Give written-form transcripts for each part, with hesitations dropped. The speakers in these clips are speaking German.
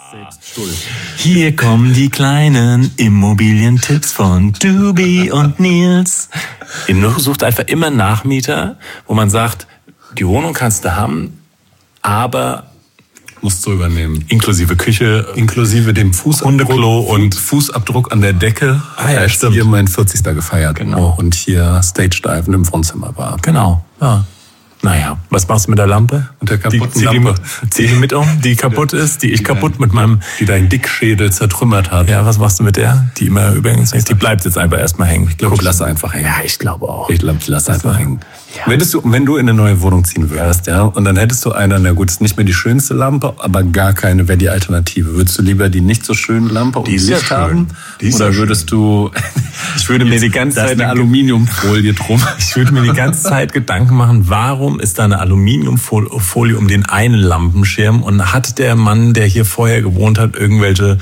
Hier kommen die kleinen Immobilientipps von Dubi und Nils. Sucht einfach immer einen Nachmieter, wo man sagt, die Wohnung kannst du haben, aber musst du übernehmen. Inklusive Küche. Inklusive dem Hundeklo und Fußabdruck an der Decke. Ja, stimmt. Hier mein 40. gefeiert. Genau. Und hier Stage Dive im Wohnzimmer war. Genau, ja. Naja, was machst du mit der Lampe? Und der kaputten Lampe. Zieh die mit um, die kaputt ist, die ich kaputt mit meinem... Die deinen Dickschädel zertrümmert hat. Ja, was machst du mit der? Die immer übrigens... Die bleibt jetzt einfach erstmal hängen. Ich glaube, ich lasse einfach hängen. Ja, ich glaube auch. Ich glaube, ich lasse einfach hängen. Ja. Wenn du in eine neue Wohnung ziehen würdest, ja, und dann hättest du na gut, ist nicht mehr die schönste Lampe, aber gar keine wäre die Alternative. Würdest du lieber die nicht so schöne Lampe und Licht haben? Oder würdest du... Ich würde mir die ganze Zeit eine Aluminiumfolie drum. Ich würde mir die ganze Zeit Gedanken machen, warum ist da eine Aluminiumfolie um den einen Lampenschirm und hat der Mann, der hier vorher gewohnt hat, irgendwelche,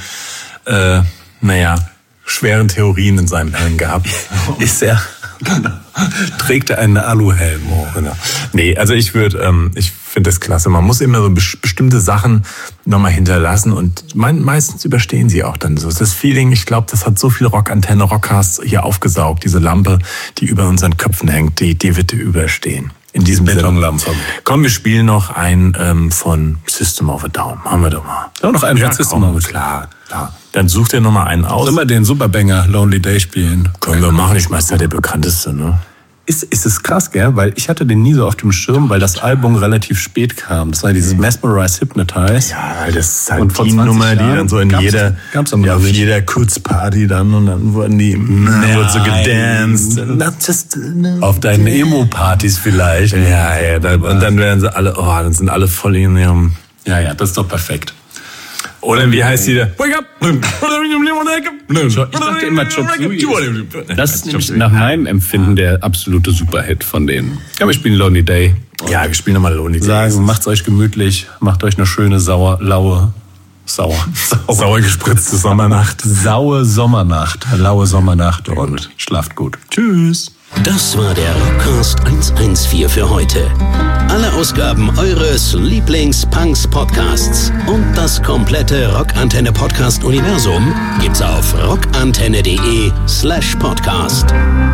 schweren Theorien in seinem Hirn gehabt? Trägt er einen Aluhelm? Oh, genau. Nee, also ich finde das klasse. Man muss immer so bestimmte Sachen nochmal hinterlassen und meistens überstehen sie auch dann so. Das Feeling, ich glaube, das hat so viel Rockcast hier aufgesaugt, diese Lampe, die über unseren Köpfen hängt, die wird überstehen. In diesem Betonlampe. Komm, wir spielen noch einen von System of a Down. Machen wir doch mal. Ja, noch einen von System of a Down. Klar. Dann such dir noch mal einen aus. Sollen wir den Superbanger Lonely Day spielen? Können wir machen. Ich weiß ja, der bekannteste, ne? Ist es krass, gell? Weil ich hatte den nie so auf dem Schirm, weil das Album relativ spät kam. Das war dieses Mesmerize Hypnotize. Ja, das ist halt die Nummer, die dann so in auf jeder Kurzparty dann und dann wurde so gedanced. Auf deinen Emo-Partys vielleicht. Ja, und dann werden sie alle, dann sind alle voll in ihrem... Ja, das ist doch perfekt. Oder wie heißt die da? Wake up! Ich dachte immer Chop Suey. Das ist nämlich nach meinem Empfinden der absolute Superhit von denen. Ja, wir spielen Lonely Day. Ja, wir spielen nochmal Lonely Day. Sagen, macht's euch gemütlich, macht euch eine schöne sauer gespritzte Sommernacht. Laue Sommernacht und schlaft gut. Tschüss. Das war der Rockcast 114 für heute. Alle Ausgaben eures Lieblings-Punks-Podcasts und das komplette Rockantenne-Podcast-Universum gibt's auf rockantenne.de/podcast.